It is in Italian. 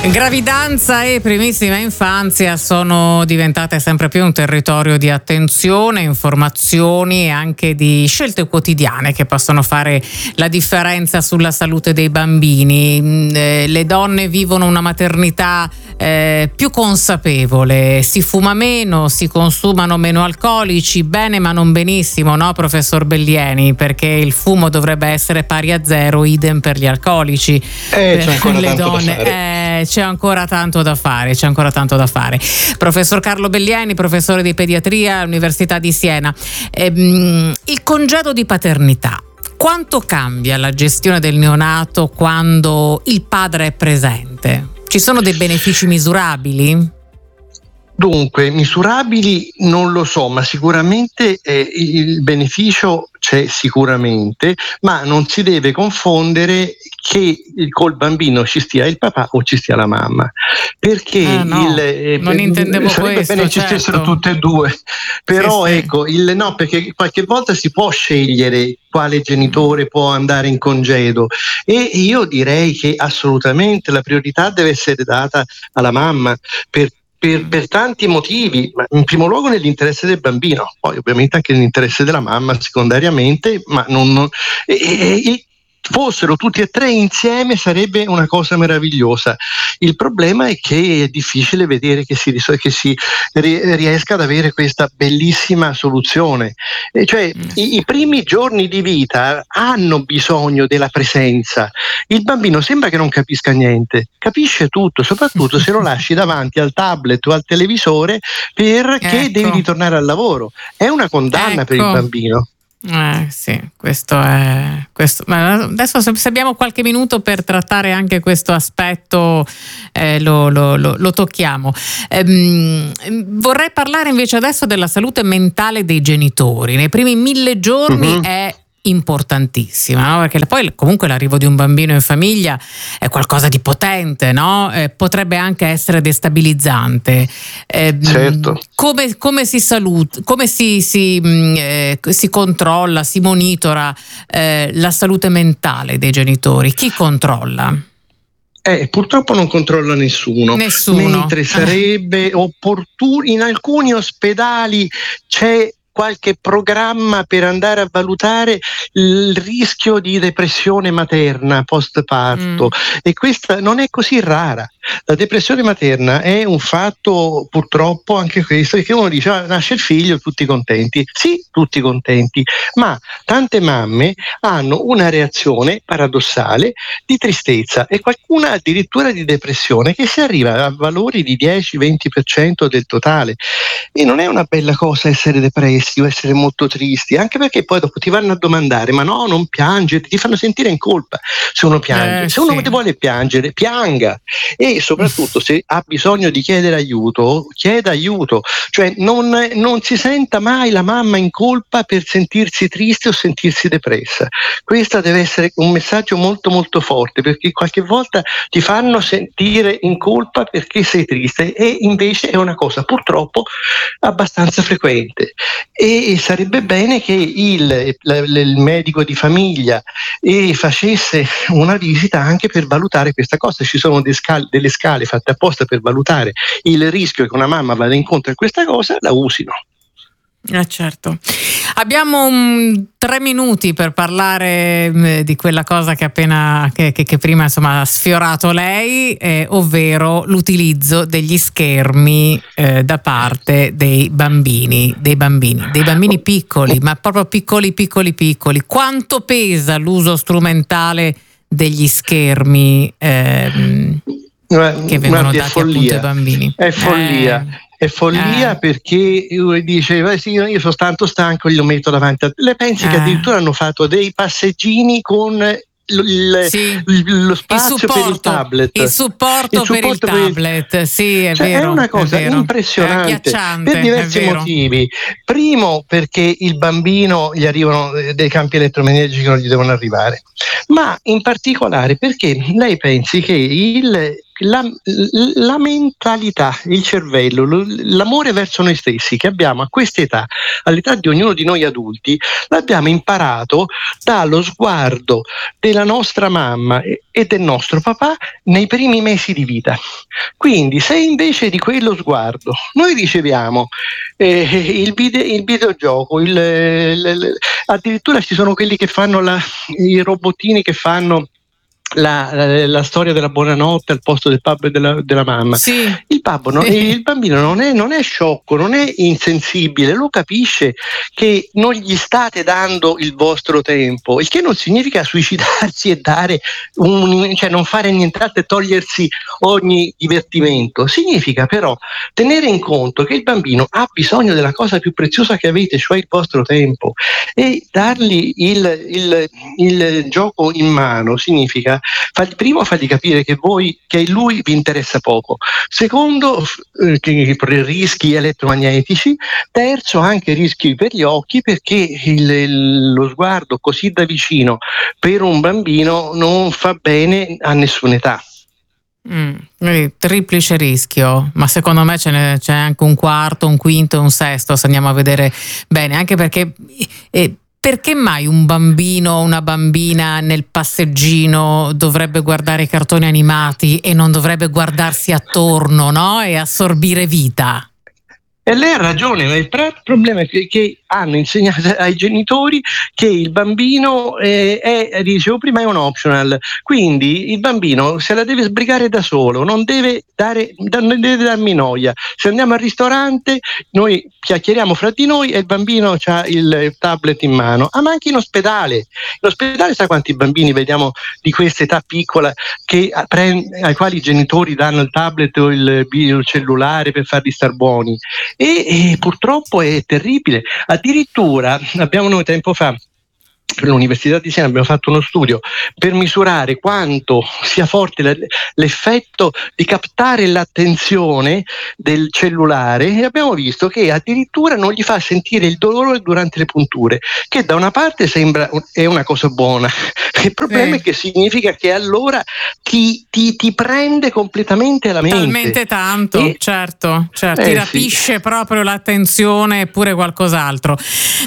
Gravidanza e primissima infanzia sono diventate sempre più un territorio di attenzione, informazioni e anche di scelte quotidiane che possono fare la differenza sulla salute dei bambini. Le donne vivono una maternità più consapevole, si fuma meno, si consumano meno alcolici, bene ma non benissimo, no professor Bellieni? Perché il fumo dovrebbe essere pari a zero, idem per gli alcolici. C'è ancora le tanto donne, da fare. C'è ancora tanto da fare. Professor Carlo Bellieni, professore di pediatria all'Università di Siena. Il congedo di paternità, quanto cambia la gestione del neonato quando il padre è presente? Ci sono dei benefici misurabili? Dunque, misurabili non lo so, ma sicuramente il beneficio c'è sicuramente, ma non si deve confondere che col bambino ci stia il papà o ci stia la mamma, perché non intendevo sarebbe questo, bene ci stessero tutte e due, però sì. ecco, no, perché qualche volta si può scegliere quale genitore può andare in congedo, e io direi che assolutamente la priorità deve essere data alla mamma per tanti motivi, ma in primo luogo nell'interesse del bambino, poi ovviamente anche nell'interesse della mamma secondariamente, ma fossero tutti e tre insieme sarebbe una cosa meravigliosa. Il problema è che è difficile vedere che si riesca ad avere questa bellissima soluzione, cioè i primi giorni di vita hanno bisogno della presenza. Il bambino sembra che non capisca niente, capisce tutto, soprattutto se lo lasci davanti al tablet o al televisore perché devi ritornare al lavoro. È una condanna per il bambino. Sì, questo. Ma adesso se abbiamo qualche minuto per trattare anche questo aspetto, lo tocchiamo. Vorrei parlare invece adesso della salute mentale dei genitori. Nei primi 1000 giorni è importantissima, no? Perché poi comunque l'arrivo di un bambino in famiglia è qualcosa di potente, no? Potrebbe anche essere destabilizzante. Certo. Come si saluta, come si controlla, si monitora la salute mentale dei genitori? Chi controlla? Purtroppo non controlla nessuno. Mentre sarebbe opportuno, in alcuni ospedali c'è qualche programma per andare a valutare il rischio di depressione materna post parto, e questa non è così rara. La depressione materna è un fatto, purtroppo, anche questo, che uno dice nasce il figlio, tutti contenti. Sì, tutti contenti, ma tante mamme hanno una reazione paradossale di tristezza e qualcuna addirittura di depressione, che si arriva a valori di 10-20% del totale, e non è una bella cosa essere depressi o essere molto tristi, anche perché poi dopo ti vanno a domandare: ma no, non piangere, ti fanno sentire in colpa se uno piange. Se uno ti vuole piangere, pianga, e soprattutto se ha bisogno di chiedere aiuto, chieda aiuto, cioè non si senta mai la mamma in colpa per sentirsi triste o sentirsi depressa. Questo deve essere un messaggio molto molto forte, perché qualche volta ti fanno sentire in colpa perché sei triste, e invece è una cosa purtroppo abbastanza frequente, e sarebbe bene che il medico di famiglia facesse una visita anche per valutare questa cosa. Ci sono delle scale fatte apposta per valutare il rischio che una mamma vada incontro a questa cosa, la usino. Certo. Abbiamo 3 minuti per parlare di quella cosa che che prima insomma ha sfiorato lei, ovvero l'utilizzo degli schermi da parte dei bambini piccoli, ma proprio piccoli. Quanto pesa l'uso strumentale degli schermi che vengono dati appunto ai bambini? È follia. È follia, perché dice sì, io sono tanto stanco, glielo metto davanti. Le pensi che addirittura hanno fatto dei passeggini con lo spazio per il tablet, il supporto per il tablet, sì, è vero. È una cosa impressionante per diversi motivi. Primo, perché il bambino gli arrivano dei campi elettromagnetici che non gli devono arrivare, ma in particolare perché lei pensi che la mentalità, il cervello, l'amore verso noi stessi che abbiamo a questa età, all'età di ognuno di noi adulti, l'abbiamo imparato dallo sguardo della nostra mamma e del nostro papà nei primi mesi di vita. Quindi se invece di quello sguardo noi riceviamo il videogioco, addirittura ci sono quelli che fanno i robottini che fanno la storia della buonanotte al posto del papà e della mamma. Sì. Il bambino non è sciocco, non è insensibile, lo capisce che non gli state dando il vostro tempo, il che non significa suicidarsi e dare cioè non fare nient'altro e togliersi ogni divertimento. Significa però tenere in conto che il bambino ha bisogno della cosa più preziosa che avete, cioè il vostro tempo, e dargli il gioco in mano significa primo fargli capire che lui vi interessa poco, secondo rischi elettromagnetici, terzo anche rischi per gli occhi, perché lo sguardo così da vicino per un bambino non fa bene a nessuna età. Triplice rischio, ma secondo me c'è anche un quarto, un quinto e un sesto se andiamo a vedere bene, anche perché perché mai un bambino o una bambina nel passeggino dovrebbe guardare i cartoni animati e non dovrebbe guardarsi attorno, no? E assorbire vita? E lei ha ragione, ma il problema è che hanno insegnato ai genitori che il bambino dicevo prima, è un optional, quindi il bambino se la deve sbrigare da solo, non deve darmi noia. Se andiamo al ristorante noi chiacchieriamo fra di noi e il bambino ha il tablet in mano. Ma anche in ospedale sa quanti bambini vediamo di questa età piccola ai quali i genitori danno il tablet o il cellulare per farli star buoni. E purtroppo è terribile. Addirittura abbiamo noi tempo fa per l'Università di Siena abbiamo fatto uno studio per misurare quanto sia forte l'effetto di captare l'attenzione del cellulare, e abbiamo visto che addirittura non gli fa sentire il dolore durante le punture, che da una parte sembra è una cosa buona. Il problema è che significa che allora ti prende completamente la mente. Talmente tanto, certo, ti rapisce proprio l'attenzione e pure qualcos'altro.